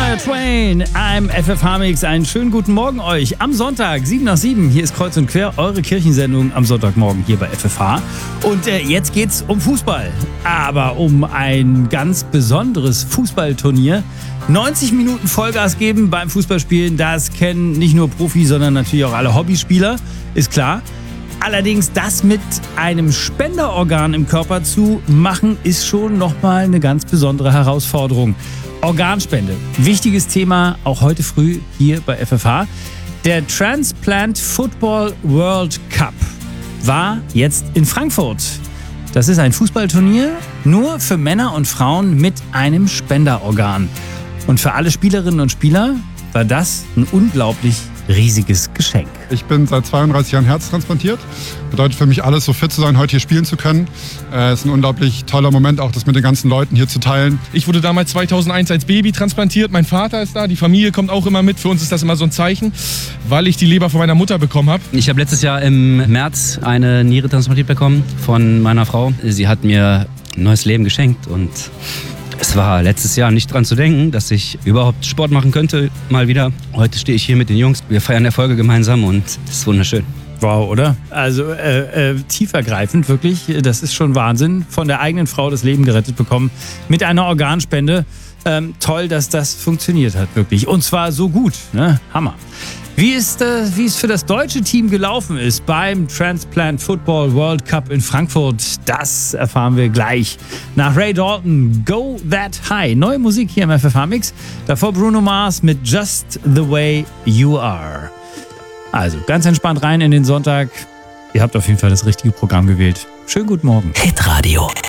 Shania Twain, I'm FFH Mix. Einen schönen guten Morgen euch am Sonntag, 7 nach 7. Hier ist Kreuz und Quer, eure Kirchensendung am Sonntagmorgen hier bei FFH. Und jetzt geht's um Fußball, aber um ein ganz besonderes Fußballturnier. 90 Minuten Vollgas geben beim Fußballspielen, das kennen nicht nur Profis, sondern natürlich auch alle Hobbyspieler, ist klar. Allerdings das mit einem Spenderorgan im Körper zu machen, ist schon nochmal eine ganz besondere Herausforderung. Organspende, wichtiges Thema, auch heute früh hier bei FFH. Der Transplant Football World Cup war jetzt in Frankfurt. Das ist ein Fußballturnier nur für Männer und Frauen mit einem Spenderorgan. Und für alle Spielerinnen und Spieler war das ein unglaublich riesiges Geschenk. Ich bin seit 32 Jahren herztransplantiert. Bedeutet für mich alles, so fit zu sein, heute hier spielen zu können. Es ist ein unglaublich toller Moment, auch das mit den ganzen Leuten hier zu teilen. Ich wurde damals 2001 als Baby transplantiert. Mein Vater ist da, die Familie kommt auch immer mit. Für uns ist das immer so ein Zeichen, weil ich die Leber von meiner Mutter bekommen habe. Ich habe letztes Jahr im März eine Niere transplantiert bekommen von meiner Frau. Sie hat mir ein neues Leben geschenkt und es war letztes Jahr nicht dran zu denken, dass ich überhaupt Sport machen könnte, mal wieder. Heute stehe ich hier mit den Jungs. Wir feiern Erfolge gemeinsam und das ist wunderschön. Wow, oder? Also tiefergreifend, wirklich. Das ist schon Wahnsinn. Von der eigenen Frau das Leben gerettet bekommen mit einer Organspende. Toll, dass das funktioniert hat, wirklich. Und zwar so gut, ne? Hammer. Wie es für das deutsche Team gelaufen ist beim Transplant Football World Cup in Frankfurt, das erfahren wir gleich. Nach Ray Dalton, Go That High. Neue Musik hier im FFH Mix. Davor Bruno Mars mit Just the Way You Are. Also ganz entspannt rein in den Sonntag. Ihr habt auf jeden Fall das richtige Programm gewählt. Schönen guten Morgen. Hitradio